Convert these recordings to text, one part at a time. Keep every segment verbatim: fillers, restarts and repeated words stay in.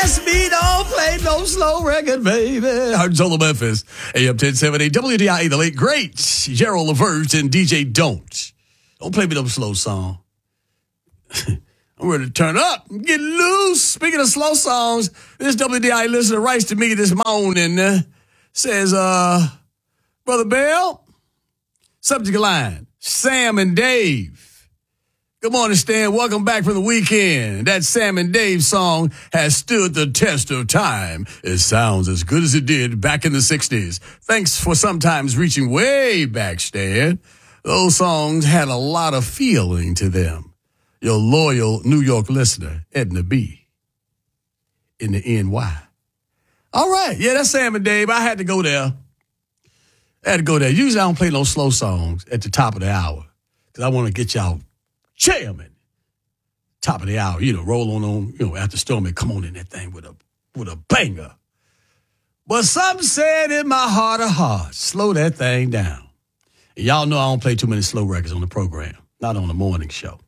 Bless me, don't play no slow record, baby. Hardzola Memphis, A M ten seventy, W D I E, the late great Gerald Levert and D J Don't. Don't play me no slow song. I'm ready to turn up and get loose. Speaking of slow songs, this W D I E listener writes to me this morning, uh, says, uh, Brother Bell, subject line, Sam and Dave. Good morning, Stan. Welcome back from the weekend. That Sam and Dave song has stood the test of time. It sounds as good as it did back in the sixties. Thanks for sometimes reaching way back, Stan. Those songs had a lot of feeling to them. Your loyal New York listener, Edna B. in the N Y. All right. Yeah, that's Sam and Dave. I had to go there. I had to go there. Usually I don't play no slow songs at the top of the hour because I want to get y'all jamming. Top of the hour, you know, roll on on, you know, after Stormy, come on in that thing with a with a banger. But something said in my heart of hearts, slow that thing down. And y'all know I don't play too many slow records on the program, not on the morning show.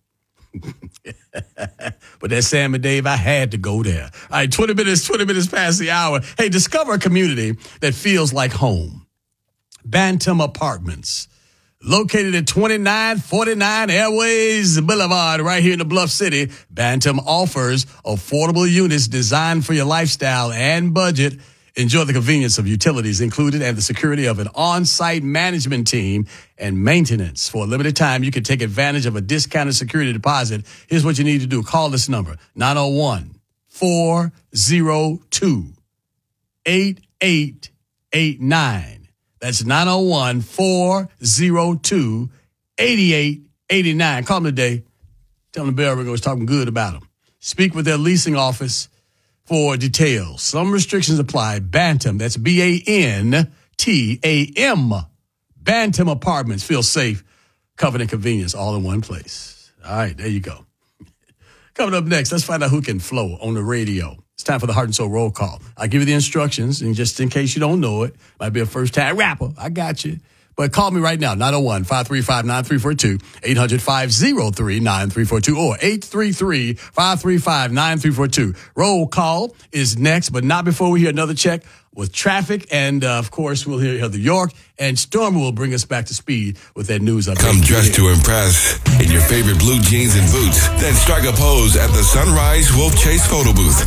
But that Sam and Dave, I had to go there. All right, twenty minutes, twenty minutes past the hour. Hey, discover a community that feels like home. Bantam Apartments. Located at twenty-nine forty-nine Airways Boulevard right here in the Bluff City, Bantam offers affordable units designed for your lifestyle and budget. Enjoy the convenience of utilities included and the security of an on-site management team and maintenance. For a limited time, you can take advantage of a discounted security deposit. Here's what you need to do. Call this number, nine oh one, four oh two, eight eight eight nine. That's nine oh one, four oh two, eight eight eight nine. Call them today. Tell them the Bell Ring was talking good about them. Speak with their leasing office for details. Some restrictions apply. Bantam, that's B A N T A M. Bantam Apartments. Feel safe, comfort, and convenience all in one place. All right, there you go. Coming up next, let's find out who can flow on the radio. It's time for the Heart and Soul Roll Call. I'll give you the instructions, and just in case you don't know it, might be a first-time rapper. I got you. But call me right now, nine oh one, five three five, nine three four two, eight hundred, five oh three, nine three four two, or eight three three, five three five, nine three four two. Roll Call is next, but not before we hear another check with traffic. And, uh, of course, we'll hear Heather York, and Stormy will bring us back to speed with that news update. Come dressed to impress in your favorite blue jeans and boots. Then strike a pose at the Sunrise Wolf Chase photo booth.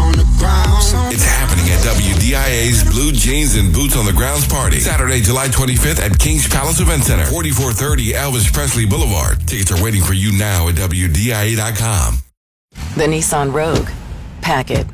It's happening at W D I A's Blue Jeans and Boots on the Grounds party. Saturday, July twenty-fifth at King's Palace Event Center, forty-four thirty Elvis Presley Boulevard. Tickets are waiting for you now at W D I A dot com. The Nissan Rogue. Pack it.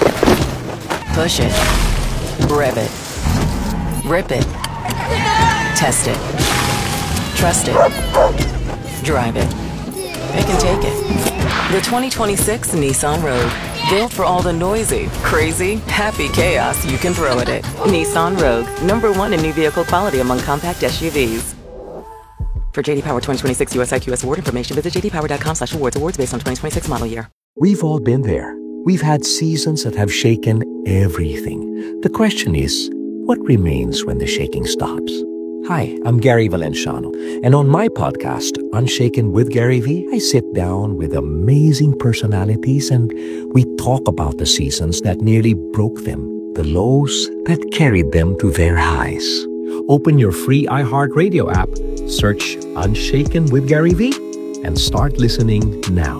Push it. Rev it. Rip it. Test it. Trust it. Drive it. Pick and take it. The twenty twenty-six Nissan Rogue. Built for all the noisy, crazy, happy chaos you can throw at it. Nissan Rogue. Number one in new vehicle quality among compact S U Vs. For J D Power twenty twenty-six U S I Q S award information, visit j d power dot com slash awards. Awards based on twenty twenty-six model year. We've all been there. We've had seasons that have shaken everything. The question is, what remains when the shaking stops? Hi, I'm Gary Valenciano, and on my podcast, Unshaken with Gary V, I sit down with amazing personalities and we talk about the seasons that nearly broke them, the lows that carried them to their highs. Open your free iHeartRadio app, search Unshaken with Gary V, and start listening now.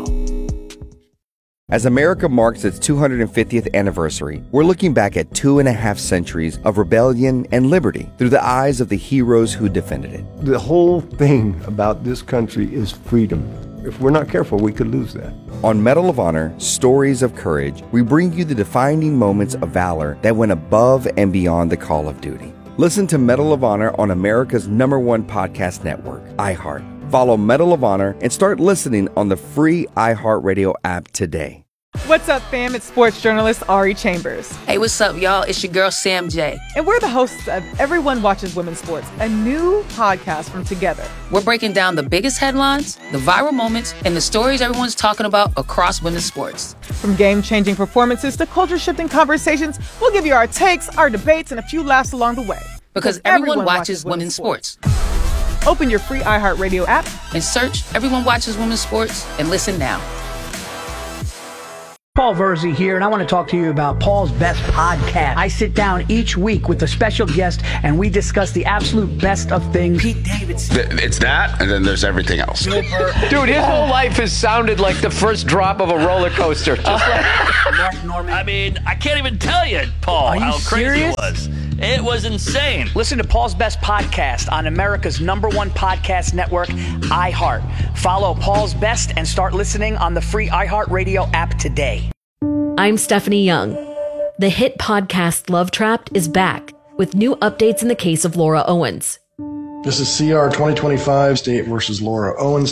As America marks its two hundred fiftieth anniversary, we're looking back at two and a half centuries of rebellion and liberty through the eyes of the heroes who defended it. The whole thing about this country is freedom. If we're not careful, we could lose that. On Medal of Honor, Stories of Courage, we bring you the defining moments of valor that went above and beyond the call of duty. Listen to Medal of Honor on America's number one podcast network, iHeart. Follow Medal of Honor and start listening on the free iHeartRadio app today. What's up, fam? It's sports journalist Ari Chambers. Hey, what's up, y'all? It's your girl, Sam J. And we're the hosts of Everyone Watches Women's Sports, a new podcast from Together. We're breaking down the biggest headlines, the viral moments, and the stories everyone's talking about across women's sports. From game-changing performances to culture-shifting conversations, we'll give you our takes, our debates, and a few laughs along the way. Because, because everyone, everyone watches, watches women's sports. sports. Open your free iHeartRadio app and search Everyone Watches Women's Sports and listen now. Paul Verzi here, and I want to talk to you about Paul's Best Podcast. I sit down each week with a special guest, and we discuss the absolute best of things. Pete Davidson. It's that, and then there's everything else. Dude, his whole life has sounded like the first drop of a roller coaster. Just like Mark Norman. I mean, I can't even tell you, Paul, Are you how crazy serious? it was. It was insane. Listen to Paul's Best Podcast on America's number one podcast network, iHeart. Follow Paul's Best and start listening on the free iHeartRadio app today. I'm Stephanie Young. The hit podcast Love Trapped is back with new updates in the case of Laura Owens. This is C R twenty twenty-five, State versus Laura Owens.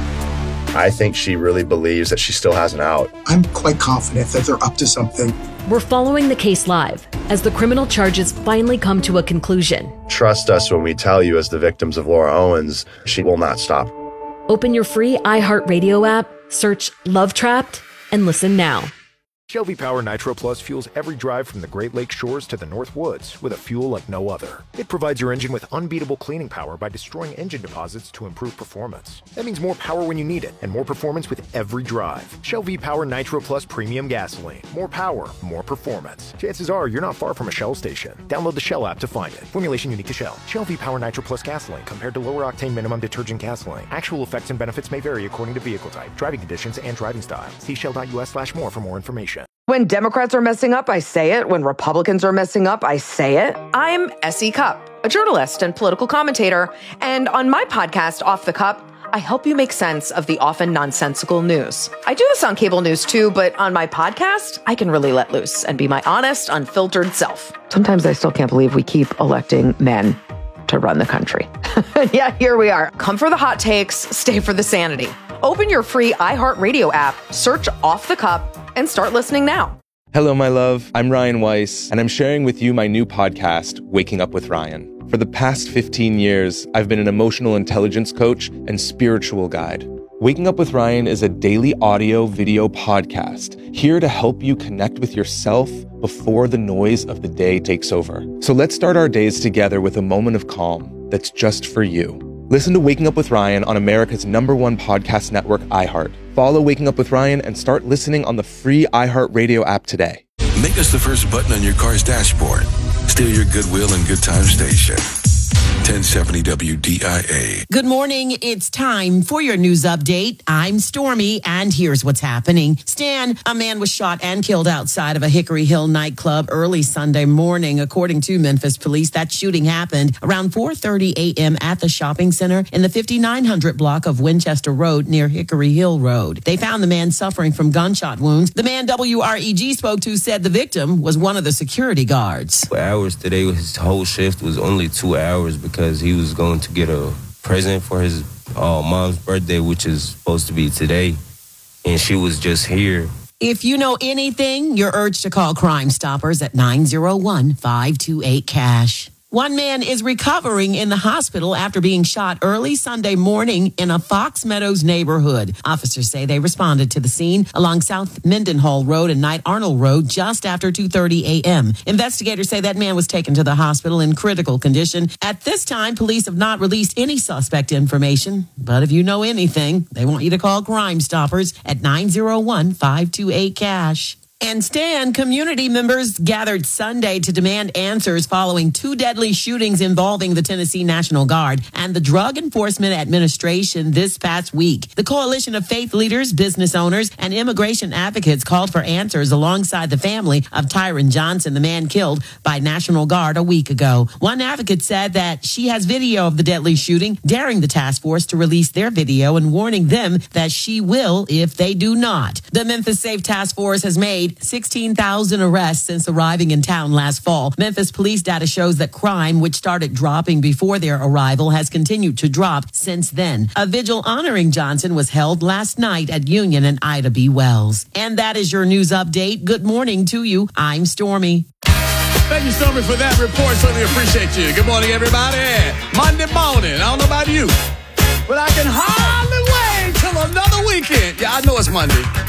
I think she really believes that she still has an out. I'm quite confident that they're up to something. We're following the case live as the criminal charges finally come to a conclusion. Trust us when we tell you, as the victims of Laura Owens, she will not stop. Open your free iHeartRadio app, search Love Trapped, and listen now. Shell V-Power Nitro Plus fuels every drive from the Great Lakes shores to the North Woods with a fuel like no other. It provides your engine with unbeatable cleaning power by destroying engine deposits to improve performance. That means more power when you need it and more performance with every drive. Shell V-Power Nitro Plus Premium Gasoline. More power, more performance. Chances are you're not far from a Shell station. Download the Shell app to find it. Formulation unique to Shell. Shell V-Power Nitro Plus Gasoline compared to lower octane minimum detergent gasoline. Actual effects and benefits may vary according to vehicle type, driving conditions, and driving style. See shell.us slash more for more information. When Democrats are messing up, I say it. When Republicans are messing up, I say it. I'm Essie Cupp, a journalist and political commentator. And on my podcast, Off the Cup, I help you make sense of the often nonsensical news. I do this on cable news too, but on my podcast, I can really let loose and be my honest, unfiltered self. Sometimes I still can't believe we keep electing men to run the country. Yeah, here we are. Come for the hot takes, stay for the sanity. Open your free iHeartRadio app, search Off the Cup, and start listening now. Hello, my love. I'm Ryan Weiss, and I'm sharing with you my new podcast, Waking Up with Ryan. For the past fifteen years, I've been an emotional intelligence coach and spiritual guide. Waking Up with Ryan is a daily audio video podcast here to help you connect with yourself before the noise of the day takes over. So let's start our days together with a moment of calm that's just for you. Listen to Waking Up with Ryan on America's number one podcast network, iHeart. Follow Waking Up with Ryan and start listening on the free iHeartRadio app today. Make us the first button on your car's dashboard. Steal your goodwill and good time station. ten seventy W D I A. Good morning. It's time for your news update. I'm Stormy, and here's what's happening. Stan, a man was shot and killed outside of a Hickory Hill nightclub early Sunday morning. According to Memphis police, that shooting happened around four thirty a.m. at the shopping center in the fifty-nine hundred block of Winchester Road near Hickory Hill Road. They found the man suffering from gunshot wounds. The man W R E G spoke to said the victim was one of the security guards. For hours today, his whole shift was only two hours because because he was going to get a present for his uh, mom's birthday, which is supposed to be today, and she was just here. If you know anything, you're urged to call Crime Stoppers at nine oh one, five two eight, cash. One man is recovering in the hospital after being shot early Sunday morning in a Fox Meadows neighborhood. Officers say they responded to the scene along South Mendenhall Road and Knight Arnold Road just after two thirty a.m. Investigators say that man was taken to the hospital in critical condition. At this time, police have not released any suspect information. But if you know anything, they want you to call Crime Stoppers at nine oh one, five two eight, cash. And Stan, community members gathered Sunday to demand answers following two deadly shootings involving the Tennessee National Guard and the Drug Enforcement Administration this past week. The coalition of faith leaders, business owners, and immigration advocates called for answers alongside the family of Tyron Johnson, the man killed by National Guard a week ago. One advocate said that she has video of the deadly shooting, daring the task force to release their video and warning them that she will if they do not. The Memphis Safe Task Force has made sixteen thousand arrests since arriving in town last fall. Memphis police data shows that crime, which started dropping before their arrival, has continued to drop since then. A vigil honoring Johnson was held last night at Union and Ida B. Wells. And that is your news update. Good morning to you. I'm Stormy. Thank you, Stormy, for that report. Certainly appreciate you. Good morning, everybody. Monday morning. I don't know about you, but I can hardly wait till another weekend. Yeah, I know it's Monday.